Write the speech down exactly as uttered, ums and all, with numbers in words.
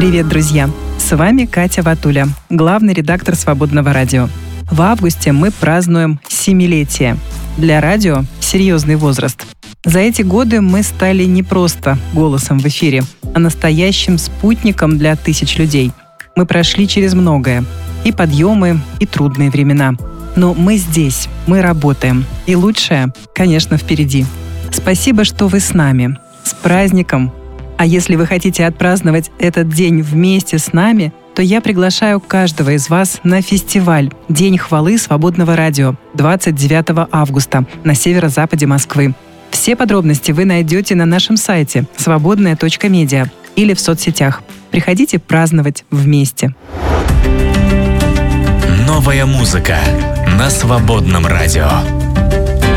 Привет, друзья! С вами Катя Ватуля, главный редактор «Свободного радио». В августе мы празднуем семилетие. Для радио – серьезный возраст. За эти годы мы стали не просто голосом в эфире, а настоящим спутником для тысяч людей. Мы прошли через многое – и подъемы, и трудные времена. Но мы здесь, мы работаем. И лучшее, конечно, впереди. Спасибо, что вы с нами. С праздником! А если вы хотите отпраздновать этот день вместе с нами, то я приглашаю каждого из вас на фестиваль «День хвалы Свободного радио» двадцать девятого августа на северо-западе Москвы. Все подробности вы найдете на нашем сайте свободная точка медиа или в соцсетях. Приходите праздновать вместе. Новая музыка на Свободном радио.